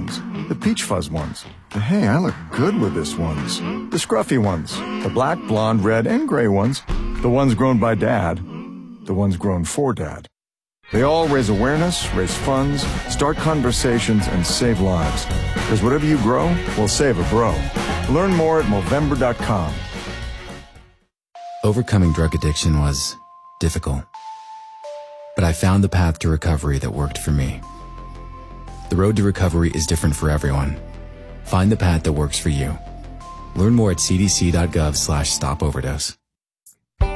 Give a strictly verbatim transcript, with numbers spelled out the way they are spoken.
ones, the peach fuzz ones, the hey, I look good with this ones, the scruffy ones, the black, blonde, red, and gray ones, the ones grown by Dad, the ones grown for Dad. They all raise awareness, raise funds, start conversations, and save lives. Because whatever you grow will save a bro. Learn more at Movember dot com. Overcoming drug addiction was difficult, but I found the path to recovery that worked for me. The road to recovery is different for everyone. Find the path that works for you. Learn more at c d c dot gov slash stop overdose.